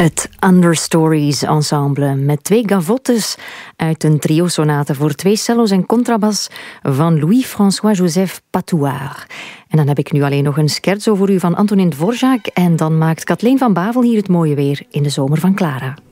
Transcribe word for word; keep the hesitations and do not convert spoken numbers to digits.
Het Understories Ensemble met twee gavottes uit een trio-sonate voor twee cello's en contrabas van Louis-François-Joseph Patouard. En dan heb ik nu alleen nog een scherzo voor u van Antonin Dvorak en dan maakt Kathleen van Bavel hier het mooie weer in de zomer van Clara.